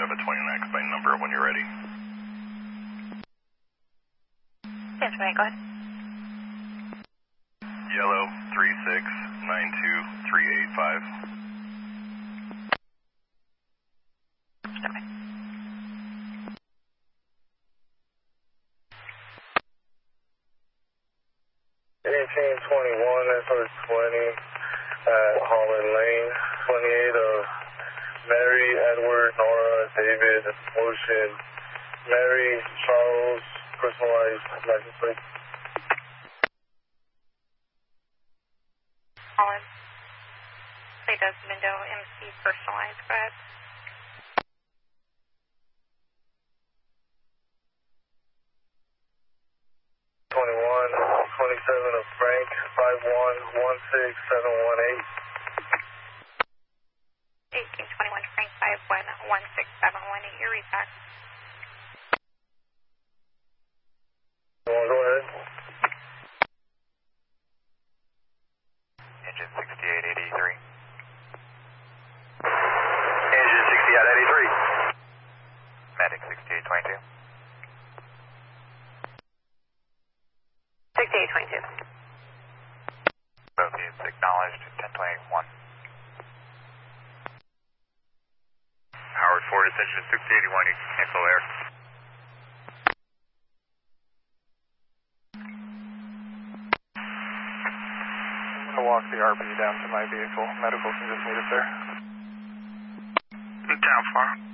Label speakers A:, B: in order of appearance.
A: have a 29 explain number when you're ready.
B: Yes, right, go ahead.
A: Yellow 3692385.
C: Okay. 1821 SR20 at Holland Lane, 28 of Mary, Edward, Nora, David, Ocean, Mary, Charles, personalized license plate.
B: Holland. Play Desmond MC personalized, go ahead.
C: 27 of Frank, 5116718.
B: 1821 Frank 5116718, your repack.
C: Go ahead.
A: Engine 6883. Engine 6883. Medic 6822.
B: 6822.
A: Both units acknowledged, 1021. Howard Ford, attention 681, you can cancel air.
C: I'm going to walk the RP down to my vehicle. Medical can just meet us there.
A: Down far.